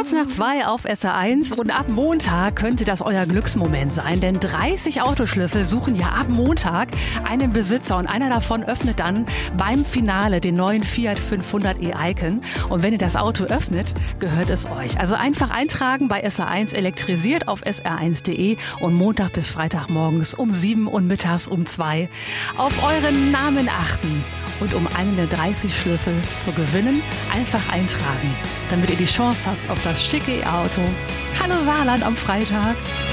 Kurz nach 2 auf SR1 und ab Montag könnte das euer Glücksmoment sein, denn 30 Autoschlüssel suchen ja ab Montag einen Besitzer und einer davon öffnet dann beim Finale den neuen Fiat 500 e-Icon und wenn ihr das Auto öffnet, gehört es euch. Also einfach eintragen bei SR1 elektrisiert auf sr1.de und Montag bis Freitag morgens um 7 und mittags um 2 auf euren Namen achten. Und um einen der 30 Schlüssel zu gewinnen, einfach eintragen, damit ihr die Chance habt auf das schicke E-Auto. Hallo Saarland am Freitag.